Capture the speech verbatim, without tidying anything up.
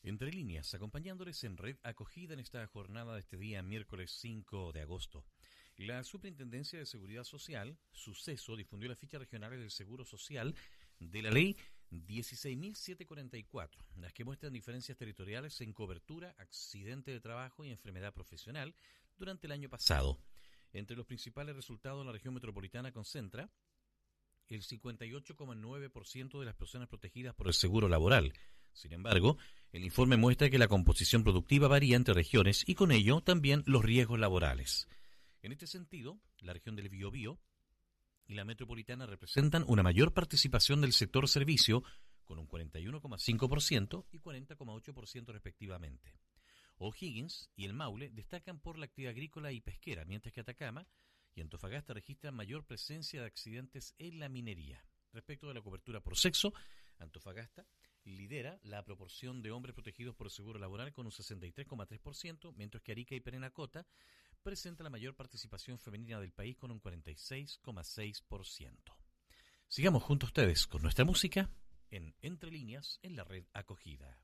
Entre líneas, acompañándoles en Red Acogida en esta jornada de este día, miércoles cinco de agosto. La Superintendencia de Seguridad Social, Suceso, difundió las fichas regionales del Seguro Social de la Ley dieciséis mil setecientos cuarenta y cuatro, las que muestran diferencias territoriales en cobertura, accidente de trabajo y enfermedad profesional durante el año pasado. Entre los principales resultados, la región metropolitana concentra el cincuenta y ocho coma nueve por ciento de las personas protegidas por el seguro laboral. Sin embargo, el informe muestra que la composición productiva varía entre regiones y con ello también los riesgos laborales. En este sentido, la región del Biobío y la metropolitana representan una mayor participación del sector servicio, con un cuarenta y uno coma cinco por ciento y cuarenta coma ocho por ciento respectivamente. O'Higgins y el Maule destacan por la actividad agrícola y pesquera, mientras que Atacama y Antofagasta registran mayor presencia de accidentes en la minería. Respecto de la cobertura por sexo, Antofagasta lidera la proporción de hombres protegidos por el seguro laboral con un sesenta y tres coma tres por ciento, mientras que Arica y Parinacota presenta la mayor participación femenina del país con un cuarenta y seis coma seis por ciento. Sigamos junto a ustedes con nuestra música en Entre Líneas en la Red Acogida.